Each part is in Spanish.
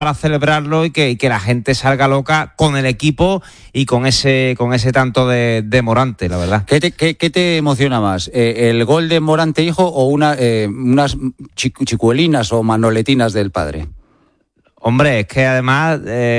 para celebrarlo y que la gente salga loca con el equipo y con ese tanto de Morante, la verdad. ¿Qué te emociona más? ¿El gol de Morante hijo o unas chicuelinas o manoletinas del padre? Hombre, es que además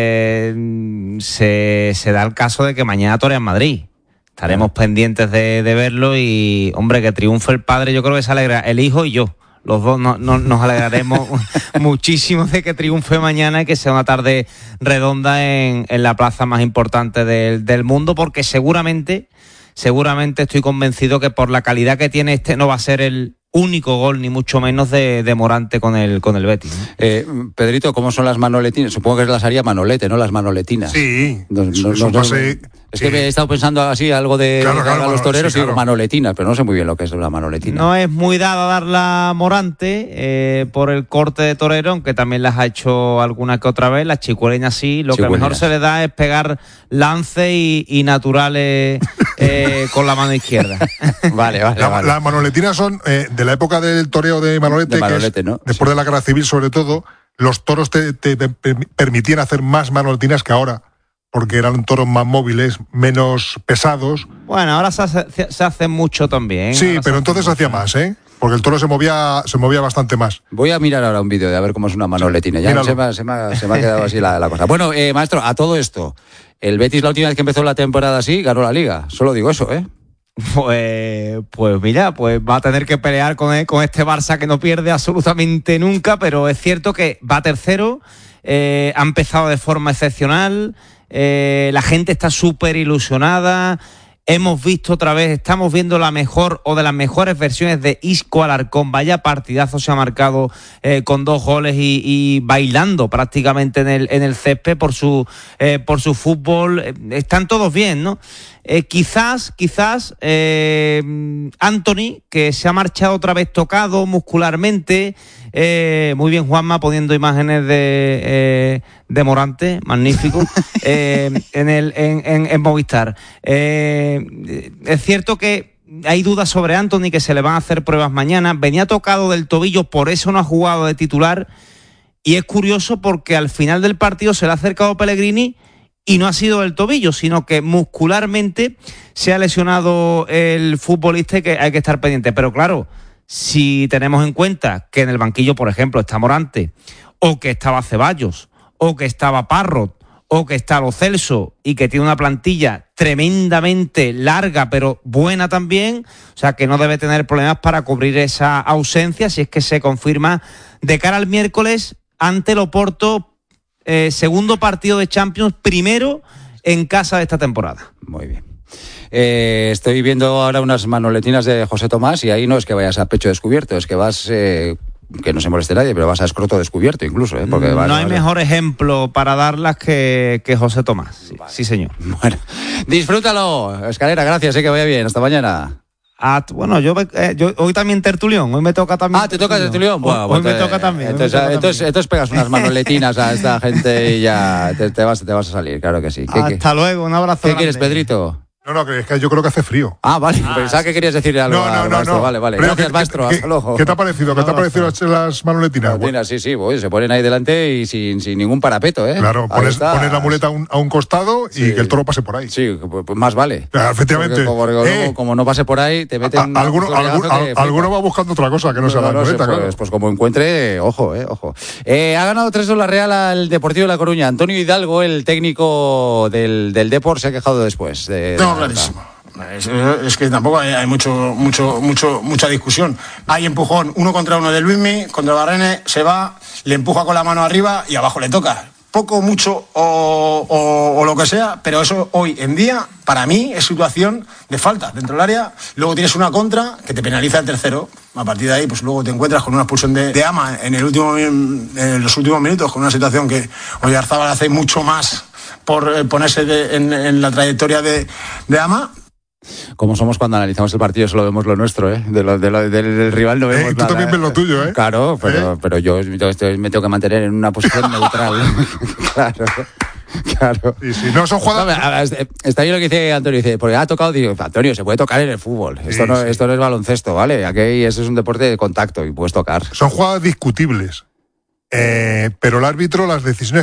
se da el caso de que mañana torea en Madrid. Estaremos pendientes de verlo y, hombre, que triunfe el padre, yo creo que se alegra el hijo y yo. Los dos nos alegraremos muchísimo de que triunfe mañana y que sea una tarde redonda en la plaza más importante del mundo, porque seguramente estoy convencido que por la calidad que tiene no va a ser el único gol, ni mucho menos de Morante con el Betis, ¿no? Pedrito, ¿cómo son las manoletinas? Supongo que las haría Manolete, ¿no? Las manoletinas. Sí. Es que he estado pensando así, algo de los toreros, sí, y manoletinas, pero no sé muy bien lo que es una manoletina. No es muy dada darla a Morante por el corte de torero, aunque también las ha hecho alguna que otra vez. Las chicueleñas sí. Lo que mejor se le da es pegar lances y naturales con la mano izquierda. Vale. Las manoletinas son de la época del toreo de Manolete, que es, ¿no? Después de la guerra civil, sobre todo, los toros te permitían hacer más manoletinas que ahora, porque eran toros más móviles, menos pesados. Bueno, ahora se hace mucho también. Sí, pero entonces hacía más, porque el toro se movía bastante más. Voy a mirar ahora un vídeo de a ver cómo es una manoletina. Ya se me ha quedado así la cosa. Bueno, maestro, a todo esto, el Betis la última vez que empezó la temporada así, ganó la Liga. Solo digo eso, Pues mira, va a tener que pelear con este Barça que no pierde absolutamente nunca, pero es cierto que va tercero, ha empezado de forma excepcional. La gente está súper ilusionada. Hemos visto otra vez, estamos viendo la mejor o de las mejores versiones de Isco Alarcón. Vaya partidazo se ha marcado con 2 goles y bailando prácticamente en el césped por su fútbol. Están todos bien, ¿no? Quizás Anthony, que se ha marchado otra vez tocado muscularmente. Muy bien, Juanma, poniendo imágenes de Morante, magnífico, en Movistar. Es cierto que hay dudas sobre Anthony, que se le van a hacer pruebas mañana. Venía tocado del tobillo, por eso no ha jugado de titular. Y es curioso porque al final del partido se le ha acercado Pellegrini y no ha sido del tobillo, sino que muscularmente se ha lesionado el futbolista y que hay que estar pendiente. Pero claro, si tenemos en cuenta que en el banquillo, por ejemplo, está Morante, o que estaba Ceballos, o que estaba Parrot, o que está Lo Celso, y que tiene una plantilla tremendamente larga, pero buena también, o sea que no debe tener problemas para cubrir esa ausencia, si es que se confirma de cara al miércoles ante el Oporto, segundo partido de Champions, primero en casa de esta temporada. Muy bien. Estoy viendo ahora unas manoletinas de José Tomás y ahí no es que vayas a pecho descubierto, es que vas, que no se moleste nadie, pero vas a escroto descubierto incluso. Porque no hay mejor ejemplo para darlas que José Tomás. Sí, vale. Sí, señor. Bueno, disfrútalo. Escalera, gracias, que vaya bien. Hasta mañana. Bueno, yo hoy también tertulión, hoy me toca también. ¿Te toca tertulión? Bueno, hoy me toca también. Entonces pegas unas manoletinas a esta gente y ya te vas a salir, claro que sí. Hasta luego, un abrazo. ¿Qué quieres, Pedrito? No, es que yo creo que hace frío. Vale, pensaba que querías decirle algo. No. Vale. Gracias, maestro. Hasta luego. ¿Qué te ha parecido? ¿Qué te ha parecido las manoletinas? Sí, se ponen ahí delante y sin ningún parapeto, Claro, pones la muleta a un costado y que el toro pase por ahí. Sí, pues más vale. Efectivamente. Como no pase por ahí, te meten... Alguno va buscando otra cosa que no sea la muleta, claro. Pues como encuentre, ojo. Ha ganado 3-2 la Real al Deportivo de La Coruña. Antonio Hidalgo, el técnico del Depor, se ha quejado después. Clarísimo. Es que tampoco hay mucha discusión. Hay empujón 1 contra 1 de Luismi, contra Barrene, se va, le empuja con la mano arriba y abajo le toca. Poco, mucho o lo que sea, pero eso hoy en día, para mí, es situación de falta dentro del área. Luego tienes una contra que te penaliza el tercero. A partir de ahí, pues luego te encuentras con una expulsión de Ama en los últimos minutos, con una situación que Oyarzábal hace mucho más por ponerse en la trayectoria de Ama. Como somos cuando analizamos el partido, solo vemos lo nuestro, del rival no vemos nada. Tú también ves lo tuyo, Claro, pero yo me tengo que mantener en una posición neutral. Claro. Y si no son jugadas... Está bien lo que dice Antonio, porque ha tocado, digo, Antonio, se puede tocar en el fútbol. Esto no es baloncesto, ¿vale? Aquí eso es un deporte de contacto y puedes tocar. Son jugadas discutibles. pero el árbitro, las decisiones